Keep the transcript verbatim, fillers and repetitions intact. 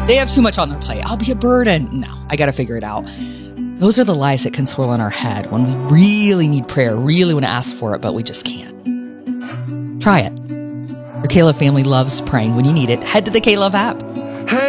They have too much on their plate. I'll be a burden. No, I got to figure it out. Those are the lies that can swirl in our head when we really need prayer, really want to ask for it, but we just can't. Try it. Your K-Love family loves praying when you need it. Head to the K-Love app.